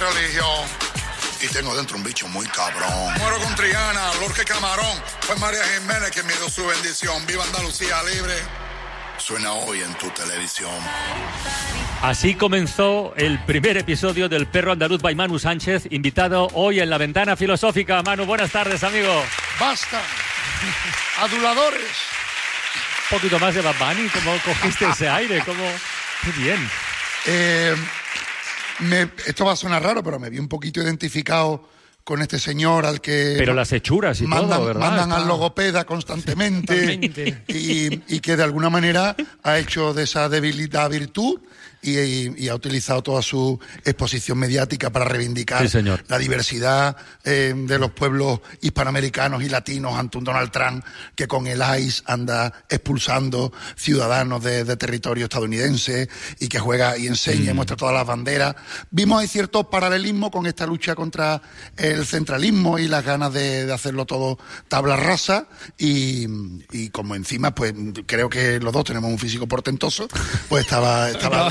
religión. Y tengo dentro un bicho muy cabrón. Muero con Triana, Lorque Camarón. Fue María Jiménez que me dio su bendición. Viva Andalucía libre. Suena hoy en tu televisión. Así comenzó el primer episodio del Perro Andaluz by Manu Sánchez, invitado hoy en La Ventana Filosófica. Manu, buenas tardes, amigo. ¡Basta! ¡Aduladores! Un poquito más de Bad Bunny, ¿cómo cogiste ese aire? ¿Cómo? ¡Qué bien! Esto va a sonar raro, pero me vi un poquito identificado con este señor al que... Pero las hechuras y todo, ¿verdad? Mandan al logopeda constantemente y que de alguna manera ha hecho de esa debilidad virtud y ha utilizado toda su exposición mediática para reivindicar la diversidad de los pueblos hispanoamericanos y latinos ante un Donald Trump que con el ICE anda expulsando ciudadanos de territorio estadounidense y que juega y enseña y muestra todas las banderas. Vimos ahí cierto paralelismo con esta lucha contra el centralismo y las ganas de hacerlo todo tabla rasa y como encima pues creo que los dos tenemos un físico portentoso, pues estaba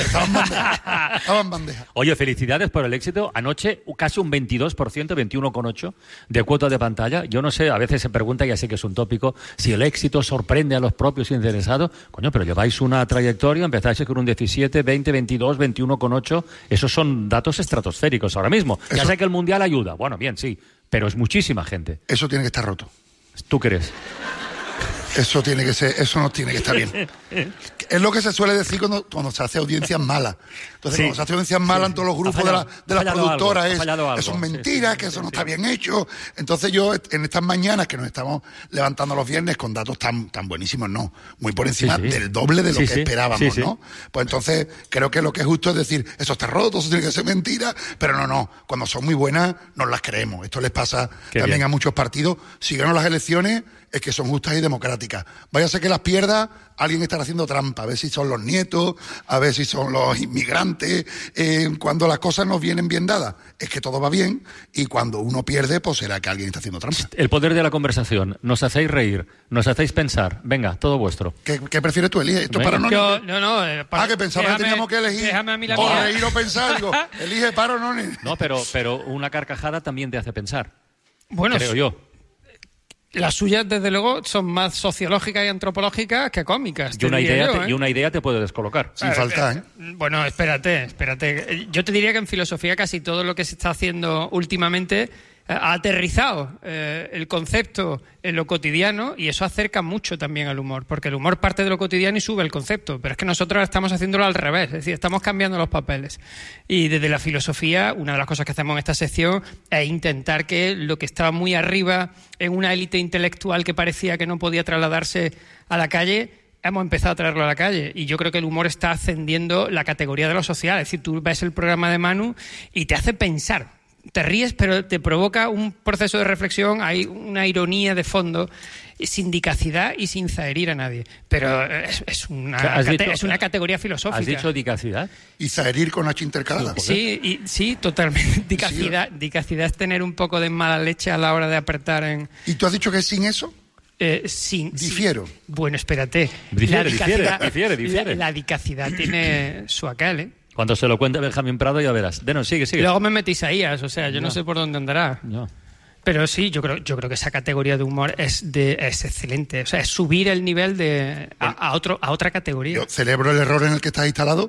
en bandeja. Oye, felicidades por el éxito. Anoche casi un 22%, 21,8% de cuota de pantalla. Yo no sé, a veces se pregunta, ya sé que es un tópico, si el éxito sorprende a los propios interesados. Coño, pero lleváis una trayectoria, empezáis con un 17, 20, 22, 21,8%. Esos son datos estratosféricos ahora mismo. Ya sé que el Mundial ayuda. Bueno, bien, sí, pero es muchísima gente. Eso tiene que estar roto. ¿Tú crees? Eso no tiene que estar bien. Es lo que se suele decir cuando se hace audiencias malas. Entonces, cuando se hace audiencias malas en todos los grupos de las productoras, eso es mentira, que eso no está bien hecho. Entonces yo, en estas mañanas que nos estamos levantando los viernes con datos tan buenísimos, no, muy por encima del doble de lo que esperábamos, ¿no? Pues entonces creo que lo que es justo es decir, eso está roto, eso tiene que ser mentira, pero no, cuando son muy buenas nos las creemos. Esto les pasa también a muchos partidos. Si ganan las elecciones es que son justas y democráticas. Vaya a ser que las pierda, alguien estará haciendo trampa, a ver si son los nietos, a ver si son los inmigrantes. Cuando las cosas nos vienen bien dadas, es que todo va bien, y cuando uno pierde, pues será que alguien está haciendo trampa. El poder de la conversación. Nos hacéis reír, nos hacéis pensar. Venga, todo vuestro. ¿Qué prefieres tú, Elige? ¿Esto para que pensaba que teníamos que elegir o reír o pensar. Digo, elige para o no. No, pero una carcajada también te hace pensar. Bueno, creo yo. Las suyas, desde luego, son más sociológicas y antropológicas que cómicas. Y una idea te puede descolocar. Sin falta, ¿eh? Bueno, espérate. Yo te diría que en filosofía casi todo lo que se está haciendo últimamente ha aterrizado el concepto en lo cotidiano, y eso acerca mucho también al humor, porque el humor parte de lo cotidiano y sube el concepto, pero es que nosotros estamos haciéndolo al revés, es decir, estamos cambiando los papeles. Y desde la filosofía, una de las cosas que hacemos en esta sección es intentar que lo que estaba muy arriba en una élite intelectual que parecía que no podía trasladarse a la calle, hemos empezado a traerlo a la calle, y yo creo que el humor está ascendiendo la categoría de lo social. Es decir, tú ves el programa de Manu y te hace pensar. Te ríes, pero te provoca un proceso de reflexión, hay una ironía de fondo, sin dicacidad y sin zaherir a nadie. Pero es una categoría filosófica. ¿Has dicho dicacidad? ¿Y zaherir con H intercalada? Sí, totalmente. Dicacidad es tener un poco de mala leche a la hora de apretar en... ¿Y tú has dicho que es sin eso? Difiero. Bueno, espérate. Difiere. La dicacidad tiene su aquel, ¿eh? Cuando se lo cuente Benjamín Prado ya verás. Sigue. Luego me metís a Isaías, o sea, yo no sé por dónde andará. No. Pero sí, yo creo que esa categoría de humor es excelente. O sea, es subir el nivel a otra categoría. Yo celebro el error en el que estás instalado,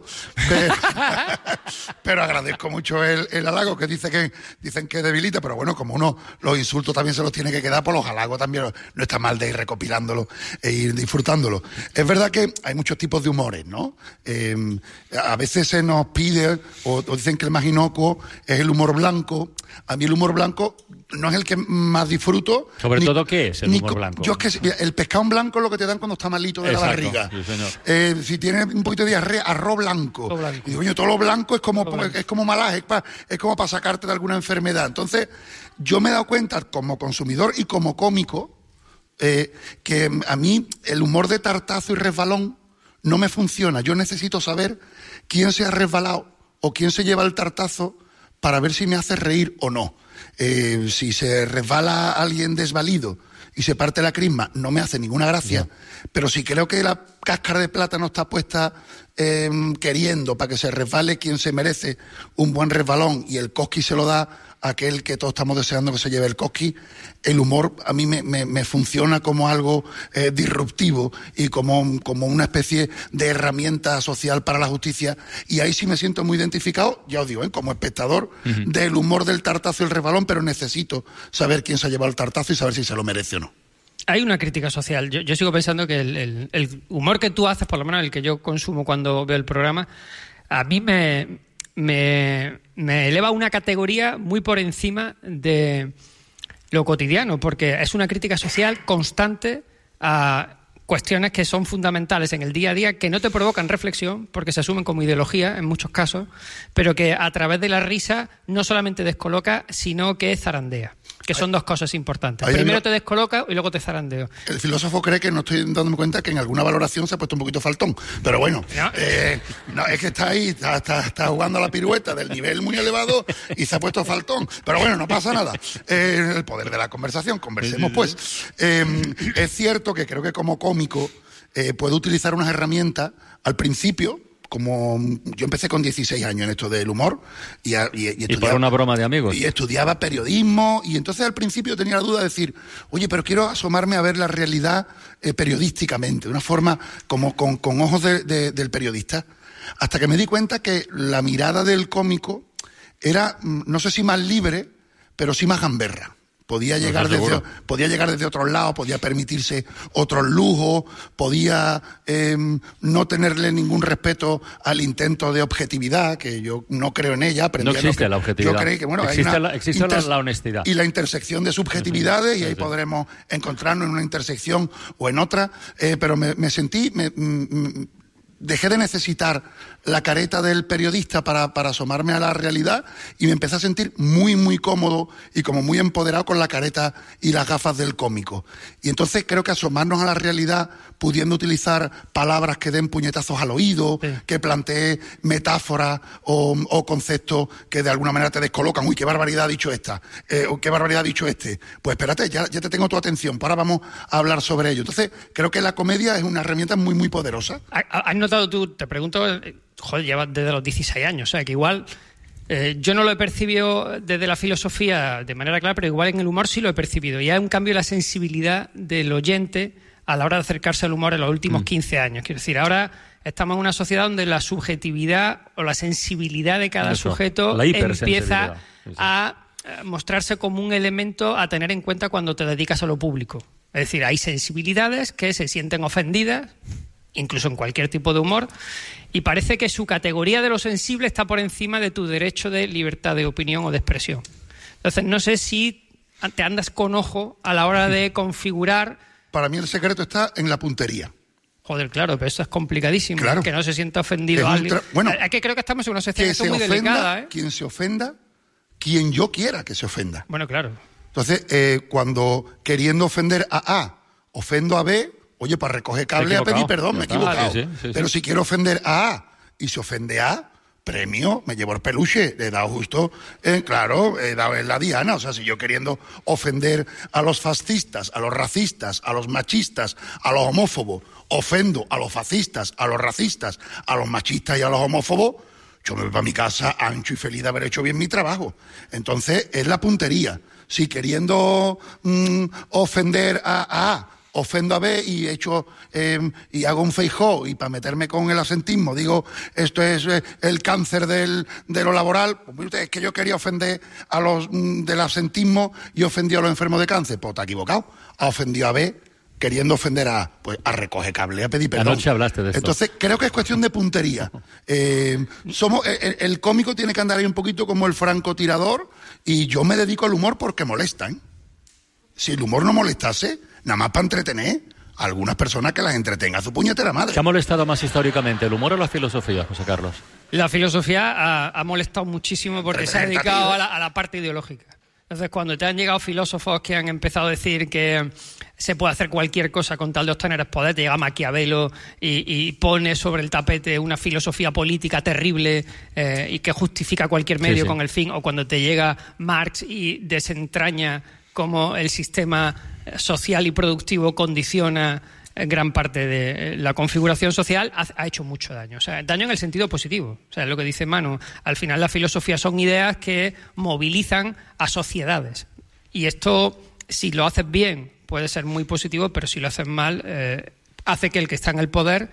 pero agradezco mucho el halago, que dicen que debilita, pero bueno, como uno los insultos también se los tiene que quedar, pues los halagos también no está mal de ir recopilándolo e ir disfrutándolo. Es verdad que hay muchos tipos de humores, ¿no? A veces se nos pide, o dicen que el más inocuo es el humor blanco. A mí el humor blanco no es el que más disfruto. ¿Sobre todo qué es el humor blanco? Yo es que el pescado blanco es lo que te dan cuando está malito de la barriga. Sí, señor. Si tienes un poquito de diarrea, arroz blanco. Y digo, coño, todo lo blanco es como malaje, es como para sacarte de alguna enfermedad. Entonces, yo me he dado cuenta como consumidor y como cómico que a mí el humor de tartazo y resbalón no me funciona. Yo necesito saber quién se ha resbalado o quién se lleva el tartazo para ver si me hace reír o no. Si se resbala alguien desvalido y se parte la crisma, no me hace ninguna gracia, pero si creo que la cáscara de plátano está puesta queriendo para que se resbale quien se merece un buen resbalón y el cosqui se lo da a aquel que todos estamos deseando que se lleve el cosqui, el humor a mí me funciona como algo disruptivo y como una especie de herramienta social para la justicia, y ahí sí me siento muy identificado, ya os digo, como espectador del humor del tartazo y el resbalón, pero necesito saber quién se ha llevado el tartazo y saber si se lo merece o no. Hay una crítica social. Yo sigo pensando que el humor que tú haces, por lo menos el que yo consumo cuando veo el programa, a mí me eleva a una categoría muy por encima de lo cotidiano, porque es una crítica social constante a cuestiones que son fundamentales en el día a día, que no te provocan reflexión, porque se asumen como ideología en muchos casos, pero que a través de la risa no solamente descoloca, sino que zarandea. Que son dos cosas importantes. Primero te descoloca y luego te zarandeo. El filósofo cree que no estoy dándome cuenta que en alguna valoración se ha puesto un poquito faltón. Pero bueno, no, es que está ahí, está jugando a la pirueta del nivel muy elevado y se ha puesto faltón. Pero bueno, no pasa nada. El poder de la conversación, conversemos pues. Es cierto que creo que como cómico puedo utilizar unas herramientas al principio. Como yo empecé con 16 años en esto del humor y para una broma de amigos. Y estudiaba periodismo, y entonces al principio tenía la duda de decir, oye, pero quiero asomarme a ver la realidad periodísticamente, de una forma como con ojos del periodista, hasta que me di cuenta que la mirada del cómico era, no sé si más libre, pero sí más gamberra. Podía llegar desde otros lados, podía permitirse otros lujos, podía no tenerle ningún respeto al intento de objetividad, que yo no creo en ella. No existe la objetividad. Yo creo que, bueno, existe la honestidad. Y la intersección de subjetividades, y ahí podremos encontrarnos en una intersección o en otra, pero me sentí... dejé de necesitar la careta del periodista para asomarme a la realidad, y me empecé a sentir muy, muy cómodo y como muy empoderado con la careta y las gafas del cómico. Y entonces creo que asomarnos a la realidad, pudiendo utilizar palabras que den puñetazos al oído, que plantee metáforas o conceptos que de alguna manera te descolocan. Uy, qué barbaridad ha dicho esta, o qué barbaridad ha dicho este. Pues espérate, ya te tengo tu atención, ahora vamos a hablar sobre ello. Entonces creo que la comedia es una herramienta muy, muy poderosa. ¿Has notado tú, te pregunto, llevas desde los 16 años, o sea, que igual yo no lo he percibido desde la filosofía de manera clara, pero igual en el humor sí lo he percibido, y hay un cambio en la sensibilidad del oyente a la hora de acercarse al humor en los últimos 15 años. Quiero decir, ahora estamos en una sociedad donde la subjetividad o la sensibilidad de cada sujeto empieza a mostrarse como un elemento a tener en cuenta cuando te dedicas a lo público. Es decir, hay sensibilidades que se sienten ofendidas, incluso en cualquier tipo de humor, y parece que su categoría de lo sensible está por encima de tu derecho de libertad de opinión o de expresión. Entonces, no sé si te andas con ojo a la hora de configurar... Para mí el secreto está en la puntería. Joder, claro, pero eso es complicadísimo. Claro. Que no se sienta ofendido alguien. Bueno, es que creo que estamos en una sociedad muy delicada, ¿eh? Quien se ofenda, quien yo quiera que se ofenda. Bueno, claro. Entonces, cuando queriendo ofender a A, ofendo a B... Oye, para recoger cable a pedir perdón, me he equivocado. Sí. Pero si quiero ofender a A y se ofende a A, premio, me llevo el peluche, le he dado justo, claro, he dado en la diana. O sea, si yo queriendo ofender a los fascistas, a los racistas, a los machistas, a los homófobos, ofendo a los fascistas, a los racistas, a los machistas y a los homófobos, yo me voy para mi casa ancho y feliz de haber hecho bien mi trabajo. Entonces, es la puntería. Si queriendo ofender a A, ofendo a B y y hago un Feijóo, y para meterme con el asentismo digo esto es el cáncer de lo laboral, pues es que yo quería ofender a los del asentismo y ofendí a los enfermos de cáncer. Pues te has equivocado, ha ofendido a B queriendo ofender a A, pues a recoger cable, a pedir perdón. Anoche hablaste de esto. Entonces creo que es cuestión de puntería. El cómico tiene que andar ahí un poquito como el francotirador, y yo me dedico al humor porque molestan. Si el humor no molestase, nada más para entretener a algunas personas, que las entretenga a su puñetera madre. ¿Qué ha molestado más históricamente, el humor o la filosofía, José Carlos? La filosofía ha molestado muchísimo porque se ha dedicado a la parte ideológica. Entonces, cuando te han llegado filósofos que han empezado a decir que se puede hacer cualquier cosa con tal de obtener el poder, te llega Maquiavelo y pone sobre el tapete una filosofía política terrible y que justifica cualquier medio con el fin, o cuando te llega Marx y desentraña cómo el sistema social y productivo condiciona gran parte de la configuración social, ha hecho mucho daño. O sea, daño en el sentido positivo. O sea, es lo que dice Manu. Al final la filosofía son ideas que movilizan a sociedades. Y esto, si lo haces bien, puede ser muy positivo, pero si lo haces mal, hace que el que está en el poder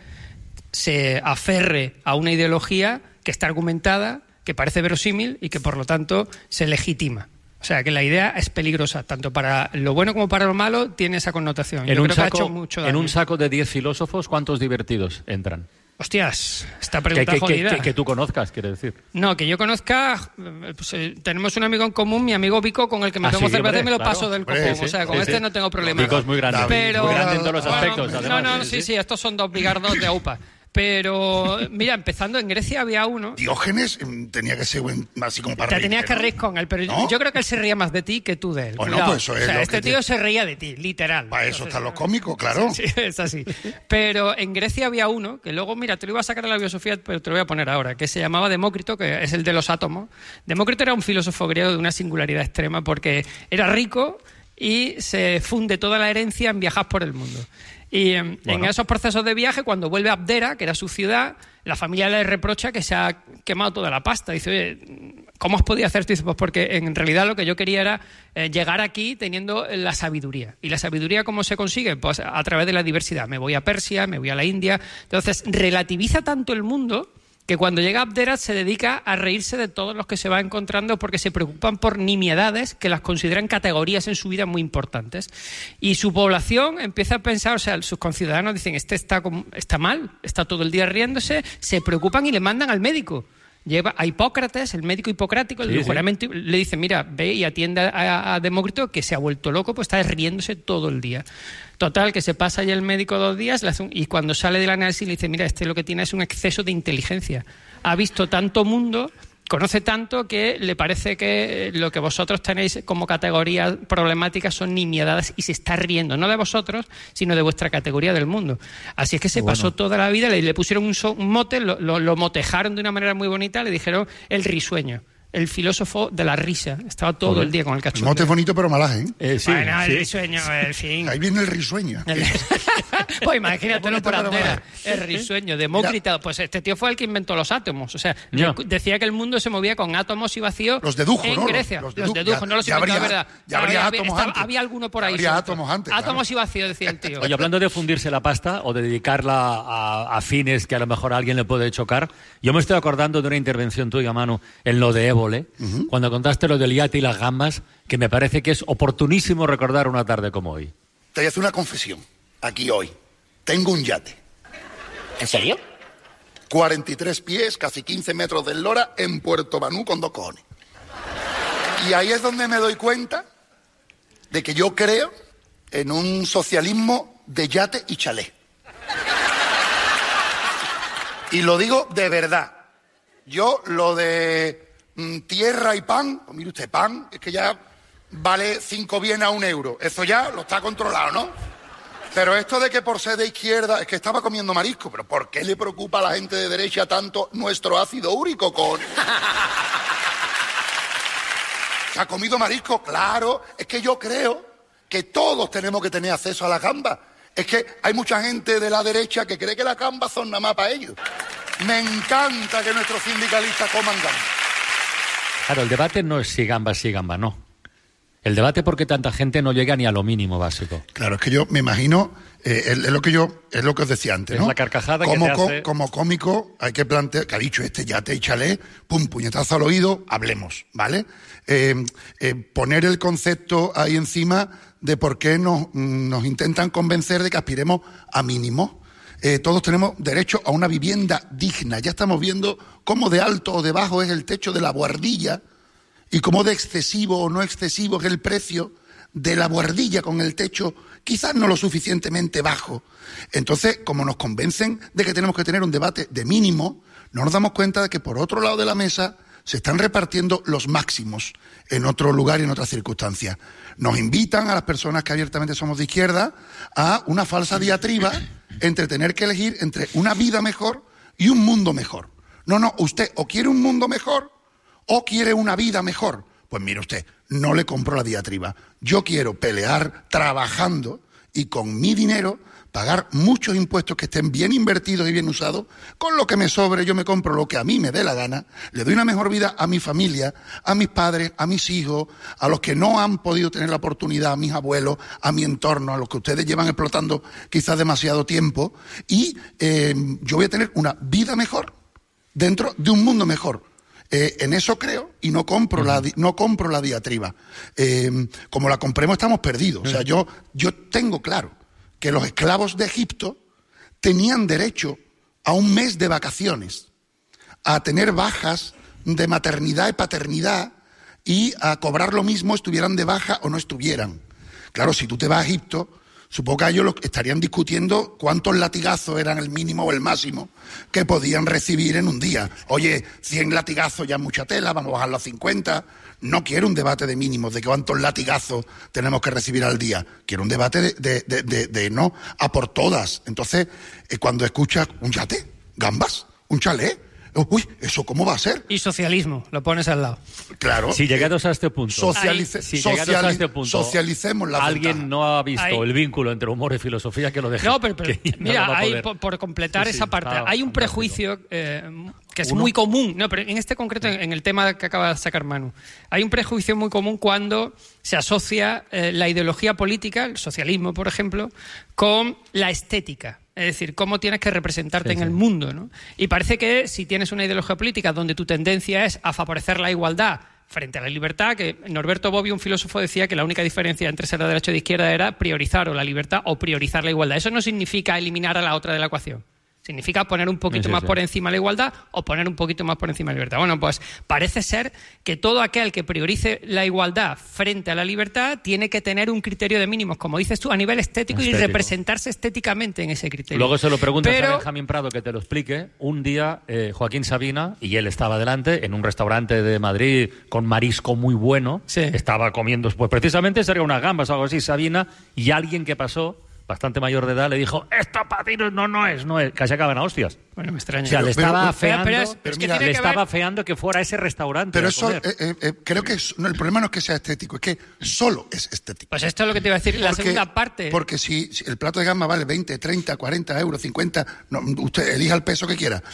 se aferre a una ideología que está argumentada, que parece verosímil y que, por lo tanto, se legitima. O sea, que la idea es peligrosa, tanto para lo bueno como para lo malo, tiene esa connotación. Yo creo que ha hecho mucho daño. En un saco de 10 filósofos, ¿cuántos divertidos entran? Hostias, esta pregunta jodida. Que tú conozcas, quiere decir. No, que yo conozca, pues, tenemos un amigo en común, mi amigo Vico, con el que me tomo cerveza y me lo paso del copón. O sea, con este no tengo problema. Vico es muy grande, pero, muy grande en todos los aspectos. Además, sí, estos son dos bigardos de AUPA. Pero, mira, empezando en Grecia había uno... Diógenes tenía que ser así como para reírte, tenías que reír con él, pero ¿no? Yo creo que él se reía más de ti que tú de él. Bueno, pues eso es. O sea, este tío se reía de ti, literal. Para eso están los cómicos, claro. Sí, es así. Pero en Grecia había uno, que luego, mira, te lo iba a sacar de la biosofía, pero te lo voy a poner ahora, que se llamaba Demócrito, que es el de los átomos. Demócrito era un filósofo griego de una singularidad extrema, porque era rico y se funde toda la herencia en viajar por el mundo. Y en esos procesos de viaje, cuando vuelve a Abdera, que era su ciudad, la familia le reprocha que se ha quemado toda la pasta. Dice, oye, ¿cómo has podido hacer esto? Dice, pues porque en realidad lo que yo quería era llegar aquí teniendo la sabiduría. ¿Y la sabiduría cómo se consigue? Pues a través de la diversidad. Me voy a Persia, me voy a la India. Entonces, relativiza tanto el mundo que cuando llega a Abdera se dedica a reírse de todos los que se va encontrando porque se preocupan por nimiedades que las consideran categorías en su vida muy importantes. Y su población empieza a pensar, o sea, sus conciudadanos dicen, este está mal, está todo el día riéndose, se preocupan y le mandan al médico. Lleva a Hipócrates, el médico hipocrático, le dice, mira, ve y atiende a Demócrito, que se ha vuelto loco, pues está riéndose todo el día. Total, que se pasa ya el médico 2 días y cuando sale del análisis le dice, mira, lo que tiene es un exceso de inteligencia. Ha visto tanto mundo, conoce tanto que le parece que lo que vosotros tenéis como categorías problemáticas son nimiedades y se está riendo, no de vosotros, sino de vuestra categoría del mundo. Así es que se pasó toda la vida, le pusieron un mote, lo motejaron de una manera muy bonita, le dijeron el risueño. El filósofo de la risa. Estaba todo el día con el cachondeo. El mote es bonito, pero malaje, sí, bueno, el risueño, en fin. Ahí viene el risueño. Pues imagínatelo por Abdera. El risueño. Demócrito. Pues este tío fue el que inventó los átomos. O sea, decía que el mundo se movía con átomos y vacíos. Los dedujo, en ¿no? Grecia. Los dedujo, no los inventó, de verdad. Ya habría átomos antes. Había alguno por ahí. Habría átomos antes. Átomos y vacíos, decía el tío. Oye, hablando de fundirse la pasta o de dedicarla a fines que a lo mejor a alguien le puede chocar, yo me estoy acordando de una intervención tuya, Manu, en lo de Évole, cuando contaste lo del yate y las gambas, que me parece que es oportunísimo recordar una tarde como hoy. Te voy a hacer una confesión, aquí hoy. Tengo un yate. ¿En serio? 43 pies, casi 15 metros de eslora, en Puerto Banú con 2 cojones. Y ahí es donde me doy cuenta de que yo creo en un socialismo de yate y chalet. Y lo digo de verdad. Yo lo de tierra y pan, pues mire usted, pan, es que ya vale 5 bienes a 1 euro. Eso ya lo está controlado, ¿no? Pero esto de que por ser de izquierda, es que estaba comiendo marisco, pero ¿por qué le preocupa a la gente de derecha tanto nuestro ácido úrico, con... ¿Se ha comido marisco? Claro, es que yo creo que todos tenemos que tener acceso a la gamba. Es que hay mucha gente de la derecha que cree que las gambas son nada más para ellos. Me encanta que nuestros sindicalistas coman gambas. Claro, el debate no es si gamba, no. El debate es por qué tanta gente no llega ni a lo mínimo básico. Claro, es que yo me imagino, es lo que os decía antes, ¿no? Es la carcajada como, que te hace... Como cómico hay que plantear, que ha dicho yate y chalet, pum, puñetazo al oído, hablemos, ¿vale? Poner el concepto ahí encima de por qué nos intentan convencer de que aspiremos a mínimos. Todos tenemos derecho a una vivienda digna. Ya estamos viendo cómo de alto o de bajo es el techo de la buhardilla y cómo de excesivo o no excesivo es el precio de la buhardilla con el techo quizás no lo suficientemente bajo. Entonces, como nos convencen de que tenemos que tener un debate de mínimo, no nos damos cuenta de que por otro lado de la mesa se están repartiendo los máximos en otro lugar y en otras circunstancias. Nos invitan a las personas que abiertamente somos de izquierda a una falsa diatriba entre tener que elegir entre una vida mejor y un mundo mejor. No, usted o quiere un mundo mejor o quiere una vida mejor. Pues mire usted, no le compro la diatriba. Yo quiero pelear trabajando y con mi dinero pagar muchos impuestos que estén bien invertidos y bien usados, con lo que me sobre yo me compro lo que a mí me dé la gana, le doy una mejor vida a mi familia, a mis padres, a mis hijos, a los que no han podido tener la oportunidad, a mis abuelos, a mi entorno, a los que ustedes llevan explotando quizás demasiado tiempo, y yo voy a tener una vida mejor dentro de un mundo mejor. En eso creo y no compro la diatriba. Como la compremos estamos perdidos. O sea, yo tengo claro que los esclavos de Egipto tenían derecho a un mes de vacaciones, a tener bajas de maternidad y paternidad y a cobrar lo mismo estuvieran de baja o no estuvieran. Claro, si tú te vas a Egipto, supongo que ellos estarían discutiendo cuántos latigazos eran el mínimo o el máximo que podían recibir en un día. Oye, 100 latigazos ya es mucha tela, vamos a bajarlo a 50. No quiero un debate de mínimos, de cuántos latigazos tenemos que recibir al día. Quiero un debate de no a por todas. Entonces, cuando escuchas un yate, gambas, un chalet, uy, ¿eso cómo va a ser? Y socialismo, lo pones al lado. Claro. Si llegados a este punto, socialicemos la alguien ventaja. no ha visto el vínculo entre humor y filosofía, que lo deje. No, pero mira, por completar esa parte, hay un prejuicio que es muy común, no, pero en este concreto, en el tema que acaba de sacar Manu, hay un prejuicio muy común cuando se asocia la ideología política, el socialismo, por ejemplo, con la estética. Es decir, cómo tienes que representarte en el mundo, ¿no? Y parece que si tienes una ideología política donde tu tendencia es a favorecer la igualdad frente a la libertad, que Norberto Bobbio, un filósofo, decía que la única diferencia entre ser de derecha o de izquierda era priorizar o la libertad o priorizar la igualdad. Eso no significa eliminar a la otra de la ecuación. Significa poner un poquito más por encima la igualdad o poner un poquito más por encima la libertad. Bueno, pues parece ser que todo aquel que priorice la igualdad frente a la libertad tiene que tener un criterio de mínimos, como dices tú, a nivel estético. Y representarse estéticamente en ese criterio. Luego se lo preguntas a Benjamín Prado que te lo explique. Un día Joaquín Sabina, y él estaba delante, en un restaurante de Madrid con marisco muy bueno, estaba comiendo, pues precisamente sería unas gambas o algo así, Sabina, y alguien que pasó, bastante mayor de edad, le dijo, esto para ti no es, casi acaban a hostias. Bueno, me extraña. O sea, le estaba afeando, estaba afeando que fuera a ese restaurante. Pero eso, creo que el problema no es que sea estético, es que solo es estético. Pues esto es lo que te iba a decir, la segunda parte. Porque si el plato de gamba vale 20, 30, 40 euros, 50, no, usted elija el peso que quiera.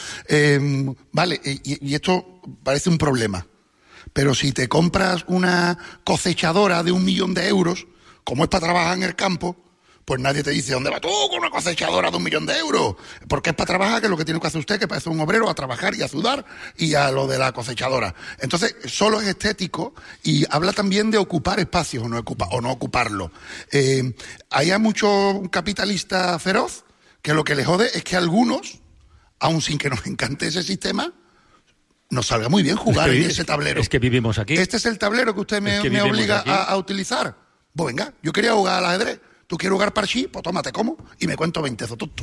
Vale, y esto parece un problema. Pero si te compras una cosechadora de 1 millón de euros, como es para trabajar en el campo, pues nadie te dice, ¿dónde vas tú con una cosechadora de 1 millón de euros? Porque es para trabajar, que es lo que tiene que hacer usted, que parece un obrero, a trabajar y a sudar, y a lo de la cosechadora. Entonces, solo es estético y habla también de ocupar espacios o no ocuparlo. Hay mucho capitalista feroz que lo que le jode es que algunos, aun sin que nos encante ese sistema, nos salga muy bien jugar en ese tablero. Es que vivimos aquí. Este es el tablero que usted me obliga a utilizar. Pues venga, yo quería jugar al ajedrez. ¿Tú quieres jugar parchí? Pues tómate como y me cuento 20 zotutos.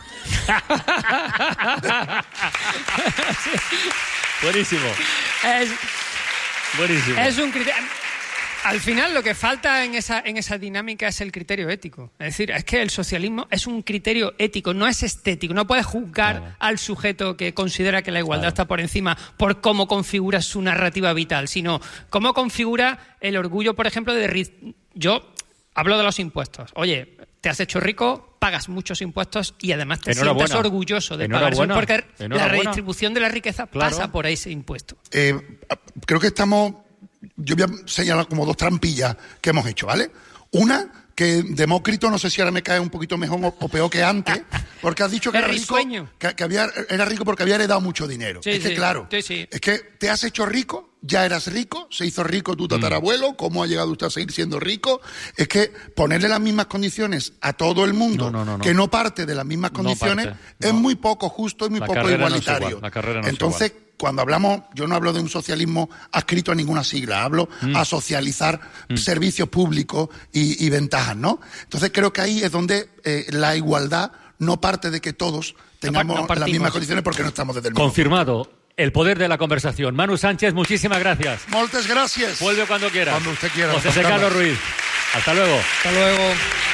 Buenísimo. Buenísimo. Es un criterio. Al final lo que falta en esa dinámica es el criterio ético. Es decir, es que el socialismo es un criterio ético, no es estético. No puedes juzgar al sujeto que considera que la igualdad está por encima por cómo configura su narrativa vital, sino cómo configura el orgullo, por ejemplo, Yo hablo de los impuestos. Oye, te has hecho rico, pagas muchos impuestos y además te sientes orgulloso de pagar eso, porque la redistribución de la riqueza pasa por ese impuesto. Creo que yo voy a señalar como 2 trampillas que hemos hecho, ¿vale? Una, que Demócrito, no sé si ahora me cae un poquito mejor o peor que antes, porque has dicho que era rico, era rico porque había heredado mucho dinero. Sí, es que claro, es que te has hecho rico, ya eras rico, se hizo rico tu tatarabuelo, ¿cómo ha llegado usted a seguir siendo rico? Es que ponerle las mismas condiciones a todo el mundo, que no parte de las mismas condiciones, es muy poco justo y muy poco igualitario. Entonces, cuando hablamos, yo no hablo de un socialismo adscrito a ninguna sigla, hablo a socializar servicios públicos y ventajas, ¿no? Entonces creo que ahí es donde la igualdad no parte de que todos tengamos las mismas condiciones porque no estamos desde el mismo. Confirmado. El poder de la conversación. Manu Sánchez, muchísimas gracias. Muchas gracias. Vuelve cuando quiera. Cuando usted quiera. José Carlos Ruiz. Hasta luego. Hasta luego.